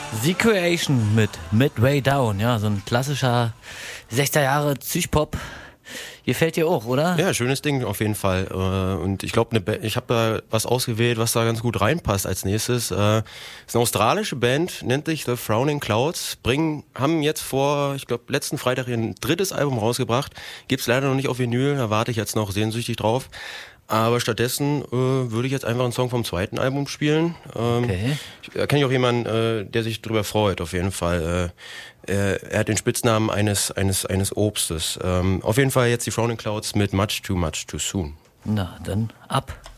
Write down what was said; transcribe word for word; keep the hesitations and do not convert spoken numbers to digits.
The Creation mit Midway Down, ja, so ein klassischer sechziger Jahre Psychpop. Gefällt dir auch, oder? Ja, schönes Ding auf jeden Fall. Und ich glaube, ich habe da was ausgewählt, was da ganz gut reinpasst als nächstes. Das ist eine australische Band, nennt sich The Frowning Clouds. Bringen, haben jetzt vor, ich glaube, letzten Freitag ihr drittes Album rausgebracht. Gibt's leider noch nicht auf Vinyl, da warte ich jetzt noch sehnsüchtig drauf. Aber stattdessen äh, würde ich jetzt einfach einen Song vom zweiten Album spielen. Ähm, Okay. Da kenne ich auch jemanden, äh, der sich drüber freut, auf jeden Fall. Äh, er, er hat den Spitznamen eines eines eines Obstes. Ähm, auf jeden Fall jetzt die Frowning Clouds mit Much Too Much Too Soon. Na, dann ab.